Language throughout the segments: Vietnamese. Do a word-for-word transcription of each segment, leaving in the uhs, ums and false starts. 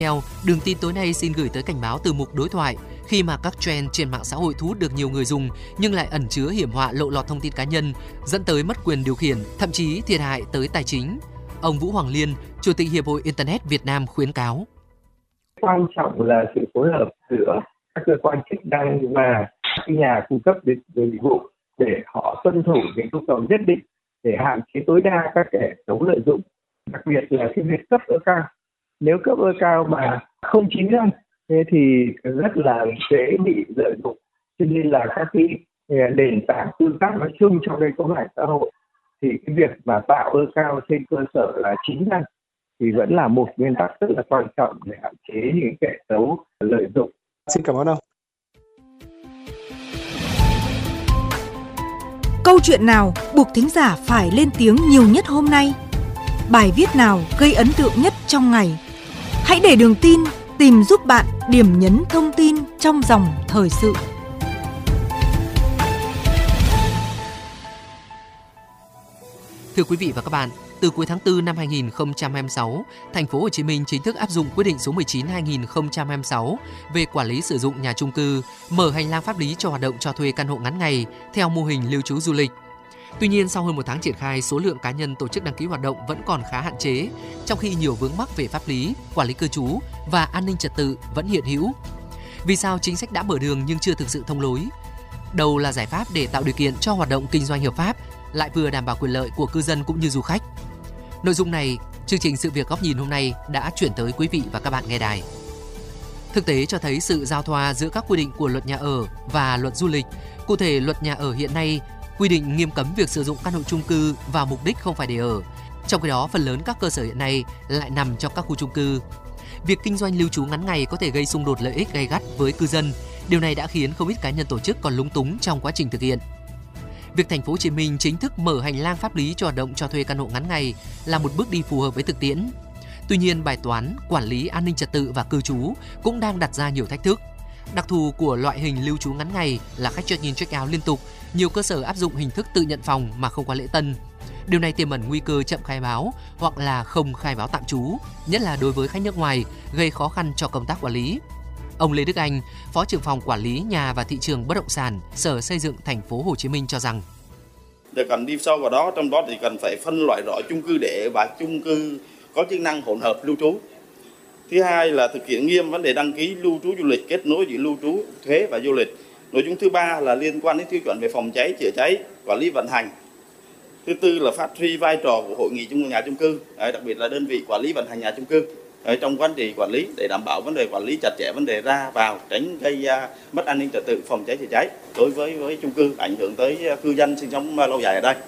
Theo đường tin tối nay xin gửi tới cảnh báo từ mục đối thoại. Khi mà các trend trên mạng xã hội thu hút được nhiều người dùng nhưng lại ẩn chứa hiểm họa lộ lọt thông tin cá nhân, dẫn tới mất quyền điều khiển, thậm chí thiệt hại tới tài chính. Ông Vũ Hoàng Liên, Chủ tịch Hiệp hội Internet Việt Nam khuyến cáo. Quan trọng là sự phối hợp giữa các cơ quan chức năng và các nhà cung cấp dịch vụ để họ tuân thủ những yêu cầu nhất định để hạn chế tối đa các kẻ xấu lợi dụng. Đặc biệt là cái việc cấp ở cao. Nếu cấp ở cao mà không chính danh, thế thì rất là dễ bị lợi dụng. Cho nên là các cái nền tảng tương tác nói chung trong đây có mạng xã hội thì cái việc mà tạo ơ cao trên cơ sở là chính danh thì vẫn là một nguyên tắc rất là quan trọng để hạn chế những kẻ xấu lợi dụng. Xin cảm ơn ông. Câu chuyện nào buộc thính giả phải lên tiếng nhiều nhất hôm nay? Bài viết nào gây ấn tượng nhất trong ngày? Hãy để Đường Tin tìm giúp bạn điểm nhấn thông tin trong dòng thời sự. Thưa quý vị và các bạn, từ cuối tháng tư năm hai nghìn không trăm hai mươi sáu, Thành phố Hồ Chí Minh chính thức áp dụng quyết định số mười chín trên hai nghìn không trăm hai mươi sáu về quản lý sử dụng nhà chung cư, mở hành lang pháp lý cho hoạt động cho thuê căn hộ ngắn ngày theo mô hình lưu trú du lịch. Tuy nhiên, sau hơn một tháng triển khai, số lượng cá nhân tổ chức đăng ký hoạt động vẫn còn khá hạn chế, trong khi nhiều vướng mắc về pháp lý, quản lý cư trú và an ninh trật tự vẫn hiện hữu. Vì sao chính sách đã mở đường nhưng chưa thực sự thông lối? Đâu là giải pháp để tạo điều kiện cho hoạt động kinh doanh hợp pháp, lại vừa đảm bảo quyền lợi của cư dân cũng như du khách? Nội dung này, chương trình Sự việc góc nhìn hôm nay đã chuyển tới quý vị và các bạn nghe đài. Thực tế cho thấy sự giao thoa giữa các quy định của luật nhà ở và luật du lịch. Cụ thể, luật nhà ở hiện nay quy định nghiêm cấm việc sử dụng căn hộ chung cư vào mục đích không phải để ở. Trong khi đó, phần lớn các cơ sở hiện nay lại nằm trong các khu chung cư. Việc kinh doanh lưu trú ngắn ngày có thể gây xung đột lợi ích gay gắt với cư dân. Điều này đã khiến không ít cá nhân tổ chức còn lúng túng trong quá trình thực hiện. Việc Thành phố Hồ Chí Minh chính thức mở hành lang pháp lý cho hoạt động cho thuê căn hộ ngắn ngày là một bước đi phù hợp với thực tiễn. Tuy nhiên, bài toán quản lý an ninh trật tự và cư trú cũng đang đặt ra nhiều thách thức. Đặc thù của loại hình lưu trú ngắn ngày là khách check in check out liên tục, nhiều cơ sở áp dụng hình thức tự nhận phòng mà không qua lễ tân. Điều này tiềm ẩn nguy cơ chậm khai báo hoặc là không khai báo tạm trú, nhất là đối với khách nước ngoài, gây khó khăn cho công tác quản lý. Ông Lê Đức Anh, Phó trưởng phòng quản lý nhà và thị trường bất động sản, Sở Xây dựng Thành phố Hồ Chí Minh cho rằng: để cần đi sâu vào đó, trong đó thì cần phải phân loại rõ chung cư để và chung cư có chức năng hỗn hợp lưu trú. Thứ hai là thực hiện nghiêm vấn đề đăng ký lưu trú du lịch, kết nối giữa lưu trú, thuế và du lịch. Nội dung thứ ba là liên quan đến tiêu chuẩn về phòng cháy, chữa cháy, quản lý vận hành. Thứ tư là phát huy vai trò của hội nghị chung nhà chung cư, đặc biệt là đơn vị quản lý vận hành nhà chung cư trong quá trình quản lý để đảm bảo vấn đề quản lý chặt chẽ vấn đề ra vào, tránh gây mất an ninh trật tự, phòng cháy chữa cháy đối với với chung cư, ảnh hưởng tới cư dân sinh sống lâu dài ở đây.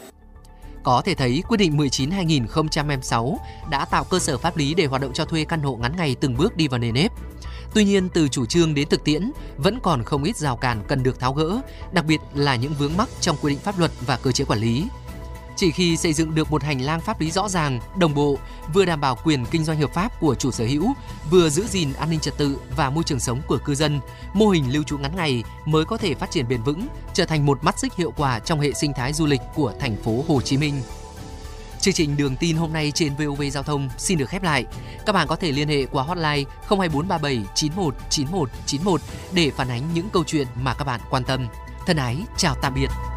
Có thể thấy, quyết định mười chín trên hai nghìn không trăm hai mươi sáu đã tạo cơ sở pháp lý để hoạt động cho thuê căn hộ ngắn ngày từng bước đi vào nề nếp. Tuy nhiên, từ chủ trương đến thực tiễn vẫn còn không ít rào cản cần được tháo gỡ, đặc biệt là những vướng mắc trong quy định pháp luật và cơ chế quản lý. Chỉ khi xây dựng được một hành lang pháp lý rõ ràng, đồng bộ, vừa đảm bảo quyền kinh doanh hợp pháp của chủ sở hữu, vừa giữ gìn an ninh trật tự và môi trường sống của cư dân, mô hình lưu trú ngắn ngày mới có thể phát triển bền vững, trở thành một mắt xích hiệu quả trong hệ sinh thái du lịch của Thành phố Hồ Chí Minh. Chương trình Đường Tin hôm nay trên vê o vê Giao thông xin được khép lại. Các bạn có thể liên hệ qua hotline không hai bốn ba bảy chín một chín một chín một để phản ánh những câu chuyện mà các bạn quan tâm. Thân ái, chào tạm biệt.